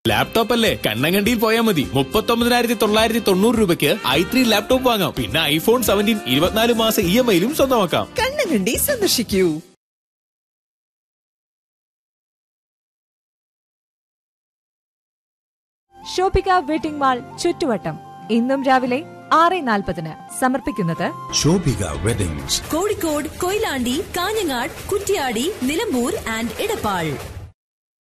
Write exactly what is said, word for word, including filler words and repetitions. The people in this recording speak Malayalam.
ലാപ്ടോപ്പ് അല്ലേ കണ്ണങ്കണ്ടിയിൽ പോയാൽ മതി. മുപ്പത്തൊമ്പതിനായിരത്തി തൊള്ളായിരത്തി തൊണ്ണൂറ് രൂപയ്ക്ക് ഐ ത്രീ ലാപ്ടോപ്പ് വാങ്ങാം. പിന്നെ ഐഫോൺ സെവൻറ്റീൻ ഇരുപത്തിനാല് മാസം ഇ എം ഐയിലും സ്വന്തമാക്കാം. കണ്ണങ്കണ്ടി സന്ദർശിക്കൂ. ഷോപ്പിക വെഡിംഗ് മാൾ ചുറ്റുവട്ടം ഇന്നും രാവിലെ ആറ് നാൽപ്പതിന് സമർപ്പിക്കുന്നത് ഷോപ്പിക വെഡിങ്സ്, കോഴിക്കോട്, കൊയിലാണ്ടി, കാഞ്ഞങ്ങാട്, കുറ്റ്യാടി, നിലമ്പൂർ ആൻഡ് ഇടപ്പാൾ.